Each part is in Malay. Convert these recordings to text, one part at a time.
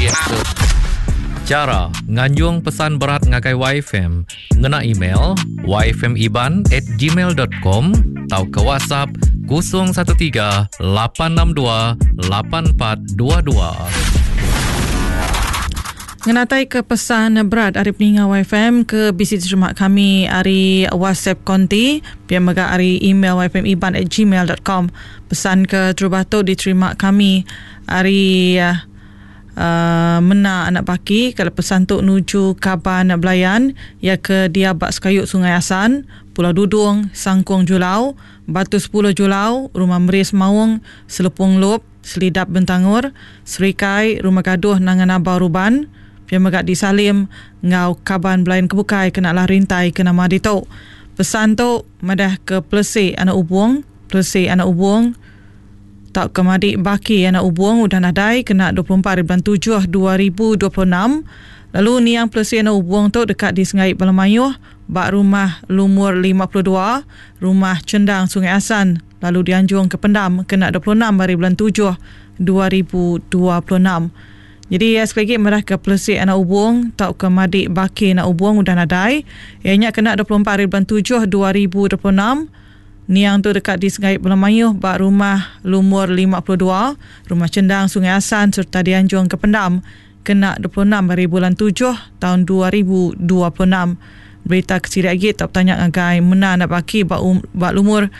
biasa. Cara nganjung pesan berat ngakai YFM ngena email yfmiban@gmail.com atau ke WhatsApp 013 862 8422. Ngenatai ke pesan berat Arif Ninga YFM ke bisi terjemah kami hari WhatsApp konti biar megak hari email yfmiban@gmail.com. Pesan ke Terubato diterima kami hari mena anak baki kalau pesan tu nuju Kaban Belayan ya ke dia bak sekayuk Sungai Asan, Pulau Dudung, Sangkung Julau, Batu 10 Julau, Rumah Meris Maung, Selepung Lop, Selidap Bentangur, Serikai, Rumah Gaduh Nanganabau Ruban, Pia Megak di Salim, Ngau Kaban Belayan Kebukai kena lah rintai kena madito. Pesan tu madah ke Plesik anak ubung, tak ke Madik Baki anak ubung udah nadai kena 24/7/2026. Lalu ni yang Plesik anak ubung tu dekat di Sungai Balamayuh, bak Rumah Lumur 52, Rumah Cendang Sungai Asan, lalu dianjung ke Pendam kena 26/7/2026. Jadi sekali lagi merah ke Plesik anak ubung, tak ke Madik Baki anak ubung udah nadai, ianya kena 24/7/2026. Ni yang tu dekat di Sungai Balamayuh, bak Rumah Lumur 52, Rumah Cendang Sungai Asan serta dianjung ke Pendam kena 26/7/2026. Berita kecil lagi tak tanya ngagai mena nak baki bak lumur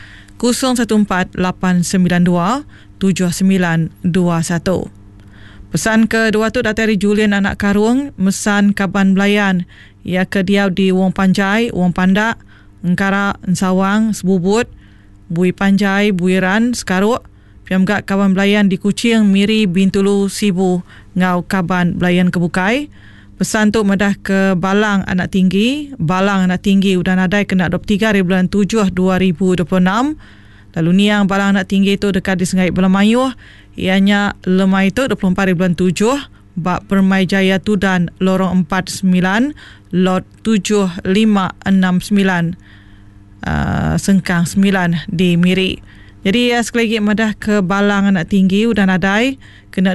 0148927921. Pesan kedua tu datang dari Julian anak Karung, mesan Kaban Belayan ia ke diau di Wong Panjai, Wong Pandak, Engkara, Ensawang, Sebubut, Bui Panjai, Buiran, Sekaruk, Piamgak Kaban Belayan di Kuching, Miri, Bintulu, Sibu, Ngau Kaban Belayan Kebukai. Pesan tu medah ke Balang Anak Tinggi udah nadai kena 23/7/2026. Lalu ni yang Balang Anak Tinggi tu dekat di Sungai Balamayuh, ianya lemai tu 24/7, bak Permai Jaya Tudan, Lorong 49, Lot 7569. Sengkang 9 di Miri. Jadi sekali lagi madah ke Balang Anak Tinggi udah nadai kena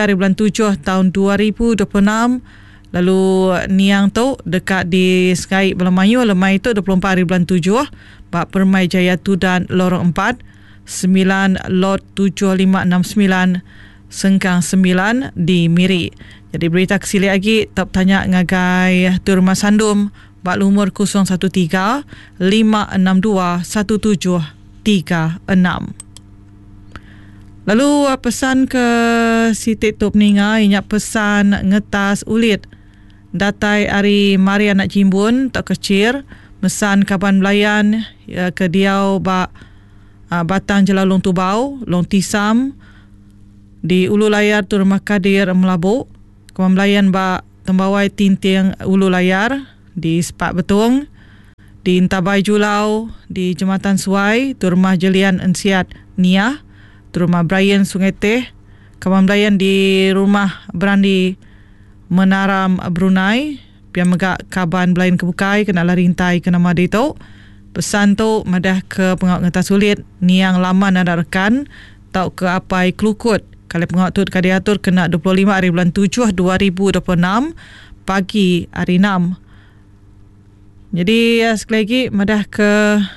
23/7/2026. Lalu niang tu dekat di Sungai Balamayuh, lemai tu 24/7, bak Permai Jaya Tudan, Lorong 4, 9 Lot 7569, Sengkang 9 di Miri. Jadi berita kesili lagi tak tanya ngagai tu Rumah Sandum, bak lumur 013-562-1736. Lalu pesan ke Siti Tup Ninga, inyak pesan ngetas ulit datai ari mari anak Jimbun tak kecil, mesan Kaban Belayan ke diau bak Batang Jelau Long Tubau, Long Tisam di Ulu Layar tu Rumah Kadir Melabuk, Kaban Belayan bak Tembawai Tinting Ulu Layar di Sepak Betung, di Intabai Julau, di Jembatan Suai, tu Rumah Jelian Ensiat Niah, tu Rumah Brian Sungai Teh, Kaban Belayan di Rumah Berandi Menaram Brunei, Pia Megak Kaban Belayan Kebukai kena rintai kena madito. Pesan tu madah ke pengawal ngetas sulit, ni yang laman ada rekan tau ke apai Kelukut. Kalau pengawal tu diatur kena 25/7/2026 pagi hari 6. Jadi sekali lagi madah ke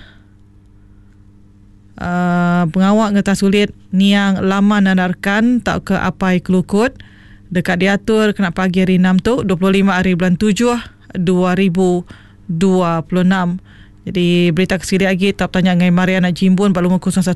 pengawak ngetas sulit ni yang laman nanarkan tak ke apai Kelukut dekat diatur kena pagi hari 6 tu 25/7/2026. Jadi berita kesini lagi tak tanya ngai Mariana Jimbun balung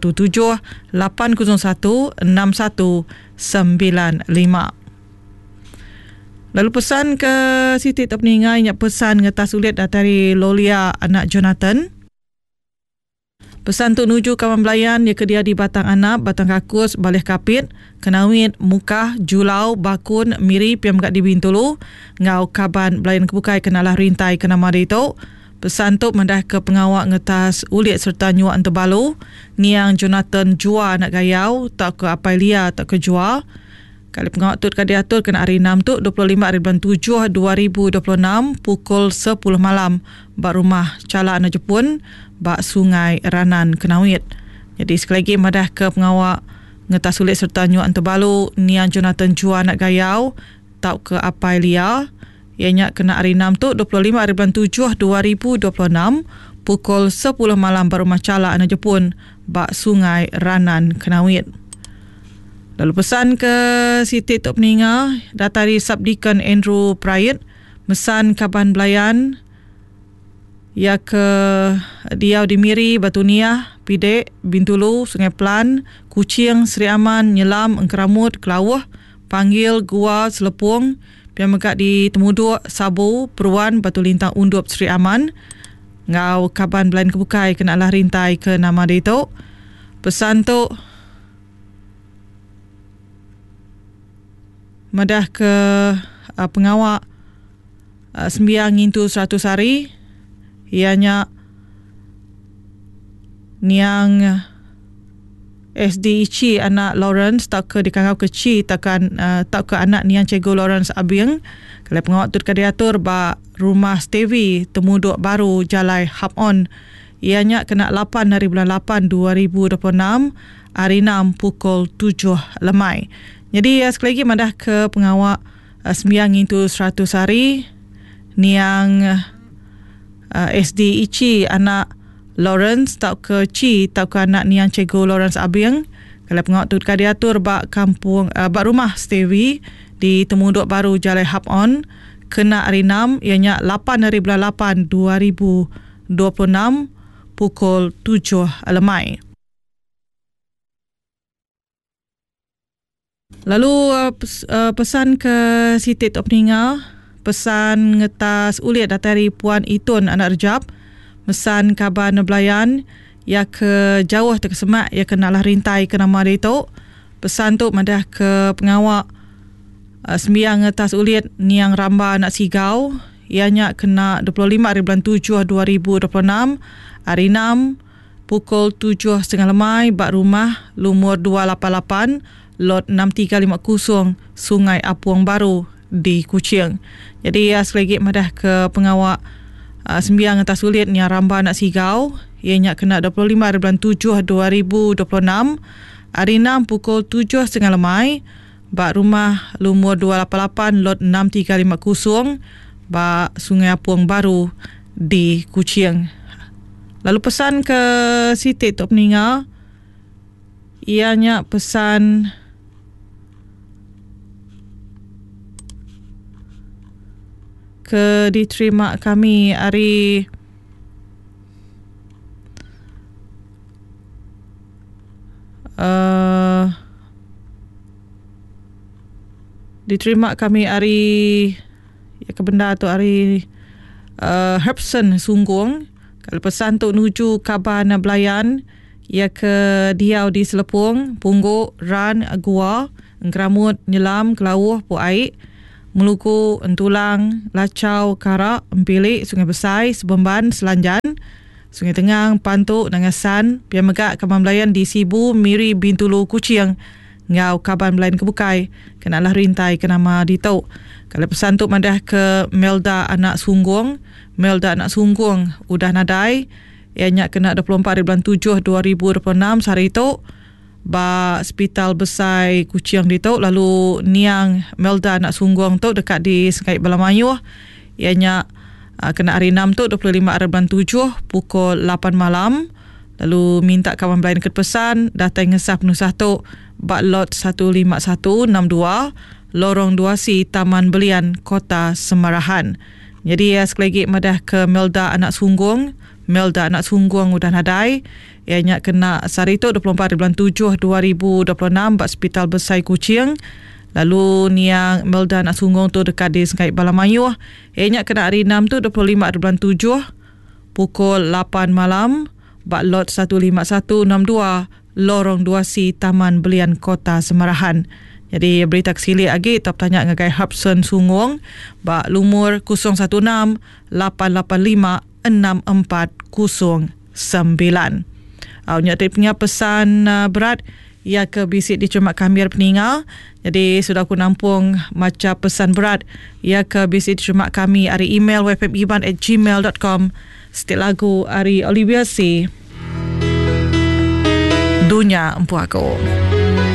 017-801-6195. Lalu pesan ke Siti Tepninga, inyak pesan ngetas ulit dari Lolia anak Jonathan. Pesan tu nuju Kaban Belayan ya ke dia di Batang Anap, Batang Kakus, Balih Kapit, Kenawit, Mukah, Julau, Bakun, Miri, Piamgak di Bintulu, Ngau Kaban Belayan Kebukai kenalah rintai kena marito. Pesan tu mendah ke pengawak ngetas ulit serta nyuak Antebalu, Niang Jonathan Jua nak gayau, tak ke Apalia, tak ke Jua. Kali pengawak tu dekat diatur kena hari 6 tu 25/7/2026 pukul 10 malam bak Rumah Cala anak Jepun bak Sungai Ranan Kenawit. Jadi sekali lagi madah ke pengawak ngetas ulit serta nyuak Antebalu, Niang Jonathan Jua nak gayau, tau ke apai liar. Ianya kena hari 6 tu 25 hari bulan 7 2026 pukul 10 malam baru macala ana Jepun bak Sungai Ranan Kenawit. Lalu pesan ke Siti Tok Peninga datari Subdeacon Andrew Prayat mesan Kaban Belayan ya ke Diau Dimiri, Batuniah, Pidek, Bintulu, Sungai Pelan, Kuching, Seri Aman, Nyelam, Engkeramut, Kelawah, Panggil, Gua, Selepung, Pian Megak di Temuduk, Sabu, Peruan, Batu Lintang, Undup, Seri Aman, Ngau Kaban Belayan Kebukai kena lah rintai ke nama dia tu. Pesan tu madah ke pengawak sembiang intu 100 hari. Ianya niang SD Ichi anak Lawrence tak ke dikangau ke Ci tak ke anak niang Cikgu Lawrence Abing. Kalau pengawak tu diatur ba rumah Stevie Temuduk Baru Jalai Hub On. Ianya kena 8 hari bulan 8 2026 hari 6 pukul 7 lemai. Jadi sekali lagi madah ke pengawak sembiang itu 100 hari niang SD Ichi anak Lawrence tak ke Ci tak ke anak niang Cikgu Lawrence Abing. Kalau pengawak tu diatur bak kampung bak rumah Stevie di Temuduk Baru Jalai Hub On kena hari 6 ianya 8 hari bulan 8 2026 pukul 7 lemai. Lalu pesan ke Siti Tok Peninga, pesan ngetas ulit dari Puan Itun anak Rejab, mesan Kaban Belayan ya ke jauh terkesemak ya kena lah rintai ke nama dia tu. Pesan tu madah ke pengawak sembiang ngetas ulit niang Ramba anak Sigau, ianya kena 25 hari bulan 7 2026 hari 6 pukul 7.30 lemai bak rumah Lumur 288 lot 6350 Sungai Apuang Baru di Kuching. Jadi sekali lagi madah ke pengawak sembiang atas ulit ni Ramba anak Sigau, ianya kena 25 hari bulan 7 2026 hari 6 pukul 7.30 lemai bak rumah Lumur 288 lot 6350 bak Sungai Apuang Baru di Kuching. Lalu pesan ke Siti Tok Peninga, ianya pesan ke diterima kami hari diterima kami hari ya ke benda tu hari Herbson Sunggung. Kalau pesan tu nuju Kaban Belayan ia ke Diau di Selepung, Pungguk, Ran, Gua, Engkeramut, Nyelam, Kelawuh, Puaik, Meluku, Entulang, Lacau, Karak, Empilik, Sungai Besai, Sebemban, Selanjan, Sungai Tengang, Pantuk, Nangasan, Pian Megak, Kaban Belayan di Sibu, Miri, Bintulu, Kuching, Ngau Kaban Belayan Kebukai, kenalah rintai ke nama ditau. Kalau pesan tu madah ke Melda anak Sunggung, Melda anak Sunggung udah nadai, ianya kena 24 hari bulan 7 2026 hari itu ba Hospital Besar Kuching ditau. Lalu niang Melda anak Sunggung tu dekat di Sengkait Balamayuh, ianya kena hari 6 tu 25 hari bulan 7 pukul 8 malam. Lalu minta kawan belayan pesan datang ngesah penuh satu bak lot 15162 Lorong 2C Taman Belian Kota Semarahan. Jadi sekali lagi madah ke Melda anak Sunggung, Melda anak Sunggung udah nadai, ianya kena sehari tu 24 hari bulan 7 2026 bak Hospital Besar Kuching. Lalu niang Melda anak Sunggung tu dekat di Sengkait Balamayuh, ianya kena hari 6 tu 25 hari bulan 7 pukul 8 malam bak lot 15162 Lorong 2C Taman Belian Kota Semarahan. Jadi berita kesilik lagi top tanya ngagai Hapson Sunggung bak lumur 016 885 6409. Awaknya punya pesan berat ia ke bisik di Cemak Kamir Peninga. Jadi sudah aku nampung macam pesan berat ia ke bisik di Cemak kami hari email wfmiban@gmail.com. Setiap lagu hari Olivia C. Dunia Empu Aku.